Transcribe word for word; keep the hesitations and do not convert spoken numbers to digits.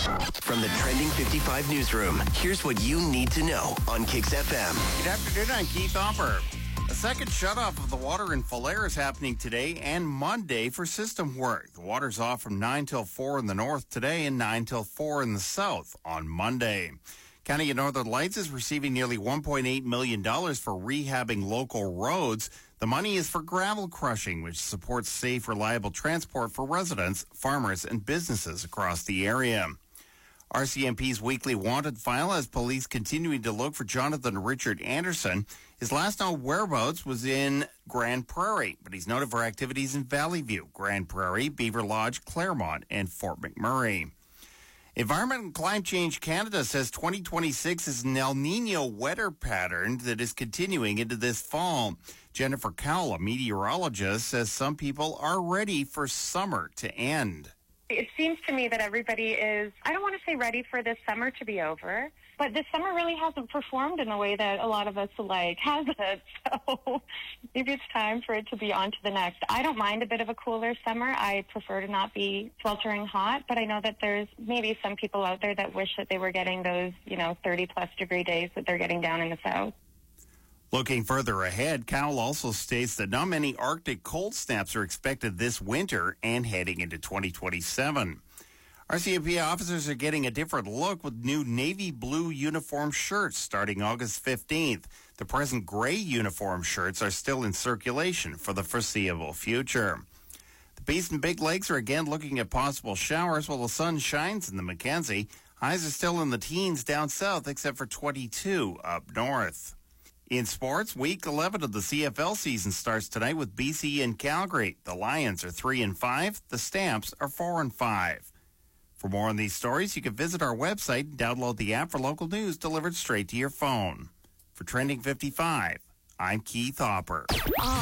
From the Trending fifty-five newsroom, here's what you need to know on Kix F M. Good afternoon, I'm Keith Hopper. A second shutoff of the water in Falher is happening today and Monday for system work. The water's off from nine till four in the north today and nine till four in the south on Monday. County of Northern Lights is receiving nearly one point eight million dollars for rehabbing local roads. The money is for gravel crushing, which supports safe, reliable transport for residents, farmers, and businesses across the area. R C M P's weekly wanted file has police continuing to look for Jonathan Richard Anderson. His last known whereabouts was in Grand Prairie, but he's noted for activities in Valley View, Grand Prairie, Beaver Lodge, Claremont, and Fort McMurray. Environment and Climate Change Canada says twenty twenty-six is an El Nino weather pattern that is continuing into this fall. Jennifer Cowell, a meteorologist, says some people are ready for summer to end. It seems to me that everybody is, I don't want to say ready for this summer to be over, but this summer really hasn't performed in the way that a lot of us like, has it? So maybe it's time for it to be on to the next. I don't mind a bit of a cooler summer. I prefer to not be sweltering hot, but I know that there's maybe some people out there that wish that they were getting those, you know, thirty plus degree days that they're getting down in the south. Looking further ahead, Cowell also states that not many Arctic cold snaps are expected this winter and heading into twenty twenty-seven. R C M P officers are getting a different look with new navy blue uniform shirts starting August fifteenth. The present gray uniform shirts are still in circulation for the foreseeable future. The Beast and Big Lakes are again looking at possible showers while the sun shines in the Mackenzie. Highs are still in the teens down south except for twenty-two up north. In sports, week eleven of the C F L season starts tonight with B C and Calgary. The Lions are three and five. The Stamps are four and five. For more on these stories, you can visit our website and download the app for local news delivered straight to your phone. For Trending fifty-five, I'm Keith Hopper.